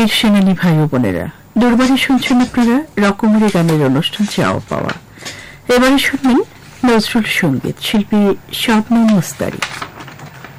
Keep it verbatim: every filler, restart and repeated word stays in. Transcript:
বীর সেনানী ভাই ও বোনেরা, দরবারে শুনছেন আপনারা রকমারি গানের অনুষ্ঠান চাওয়া পাওয়া। এবারে শুনবেন নজরুল সঙ্গীত, শিল্পী শাবনূর মুস্তারি।